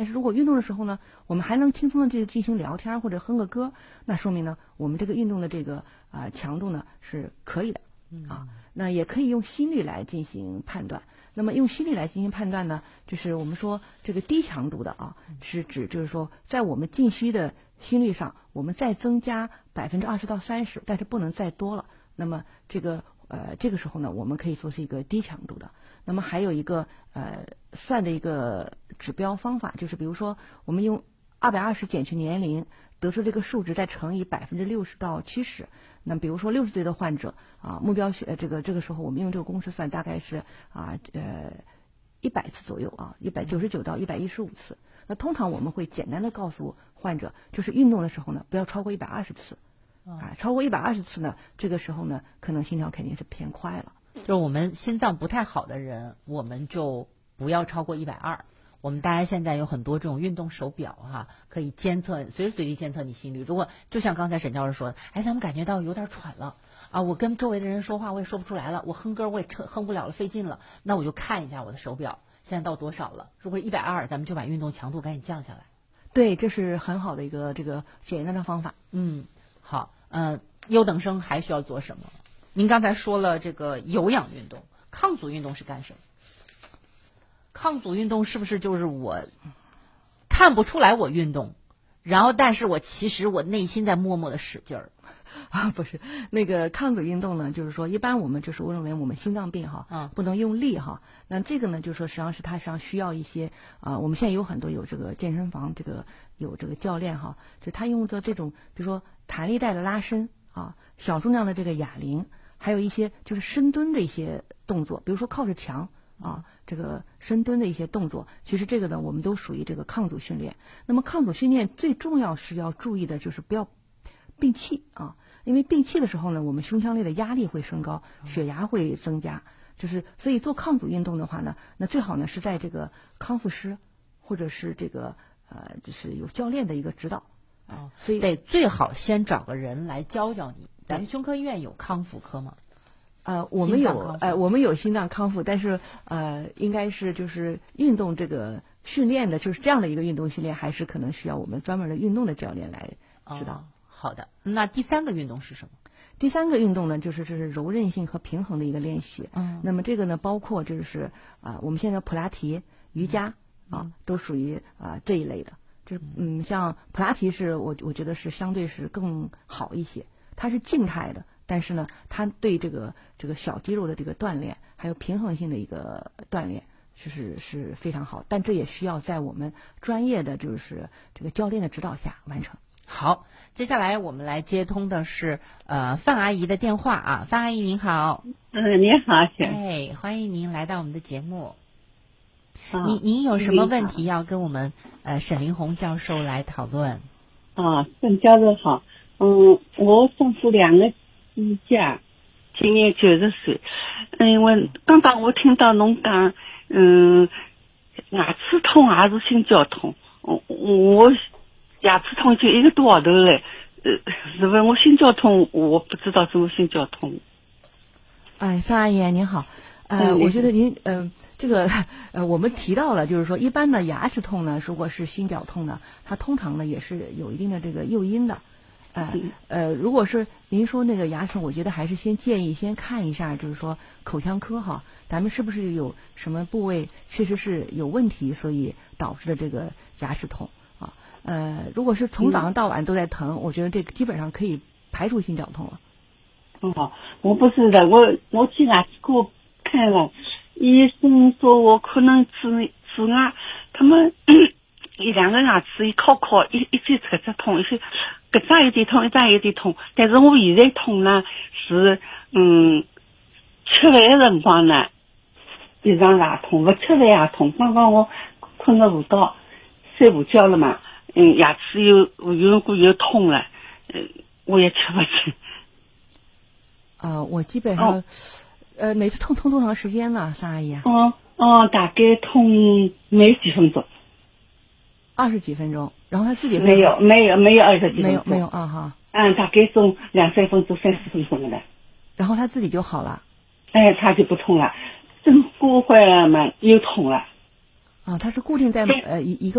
但是如果运动的时候呢，我们还能轻松的进行聊天或者哼个歌，那说明呢，我们这个运动的这个强度呢是可以的啊。那也可以用心率来进行判断。那么用心率来进行判断呢，就是我们说这个低强度的是指就是说在我们静息的心率上，我们再增加20%到30%，但是不能再多了。那么这个时候呢，我们可以说是一个低强度的。那么还有一个算的一个指标方法，就是比如说我们用220减去年龄，得出这个数值，再乘以60%到70%。那比如说60岁的患者目标这个时候我们用这个公式算，大概是100次左右199到115次。那通常我们会简单的告诉患者，就是运动的时候呢，不要超过120次。超过120次呢，这个时候呢，可能心跳肯定是偏快了。 就是我们心脏不太好的人，我们就不要超过120。我们大家现在有很多这种运动手表可以监测，随时随地监测你心率。如果就像刚才沈教授说的，咱们感觉到有点喘了我跟周围的人说话我也说不出来了，我哼歌我也哼不了了，费劲了，那我就看一下我的手表现在到多少了。如果120，咱们就把运动强度赶紧降下来。 对，这是很好的一个这个简单的方法。 好，优等生还需要做什么？您刚才说了这个有氧运动，抗阻运动是干什么？抗阻运动是不是就是我看不出来我运动，然后但是其实我内心在默默的使劲儿？ 不是，那个抗阻运动呢，就是说一般我们我认为我们心脏病不能用力那这个呢，就是说实际上是它需要一些我们现在有很多有这个健身房有这个教练就他用的这种比如说弹力带的拉伸小重量的这个哑铃，还有一些就是深蹲的一些动作，比如说靠着墙这个深蹲的一些动作，其实这个呢我们都属于这个抗阻训练。那么抗阻训练最重要是要注意的就是不要闭气因为闭气的时候呢，我们胸腔内的压力会升高，血压会增加，所以做抗阻运动的话呢，那最好呢是在这个康复师或者是这个就是有教练的一个指导所以得最好先找个人来教教你。咱们胸科医院有康复科吗？ 我们有心脏康复，但是应该是就是运动这个训练的，就是这样的一个运动训练，还是可能需要我们专门的运动的教练来指导。 好的，那第3个运动是什么？ 第3个运动呢，这是柔韧性和平衡的一个练习。那么这个呢，包括就是我们现在普拉提、瑜伽都属于这一类的。就是像普拉提是我觉得是相对是更好一些，它是静态的，但是呢，它对这个小肌肉的这个锻炼，还有平衡性的一个锻炼是非常好，但这也需要在我们专业的就是这个教练的指导下完成。 好，接下来我们来接通的是范阿姨的电话范阿姨您好。 你好， 欢迎您来到我们的节目。您有什么问题要跟我们沈凌红教授来讨论？ 沈教授好。我丈夫2个支架，今年90岁。因为刚刚我听到侬讲牙齿痛还是心绞痛，我牙齿痛就1个多号头了，是问我心绞痛，我不知道什么心绞痛。 范阿姨您好，我觉得您这个我们提到了，就是说一般的牙齿痛呢，如果是心绞痛呢，它通常呢也是有一定的这个诱因的。如果是您说那个牙齿，我觉得还是建议先看一下，就是说口腔科咱们是不是有什么部位确实是有问题，所以导致的这个牙齿痛如果是从早上到晚都在疼，我觉得这个基本上可以排除心绞痛了。 我不是的，我去牙齿科看了，医生说我可能蛀牙，他们1-2个牙齿一靠一起扯痛，一起搿张有点痛，一张有点痛，但是我现在痛呢是吃饭的辰光呢一场牙痛，不吃饭也痛。刚刚我困了午觉睡午觉了嘛，牙齿有痛了，我也吃不进。 我基本上每次痛多长时间了，范阿姨大概痛没几分钟 ，20几分钟，然后他自己没有20几分钟， 没有哈。 大概从2-3分钟、3-4分钟了。 然后他自己就好了。 他就不痛了，正过会了嘛又痛了。 它是固定在一个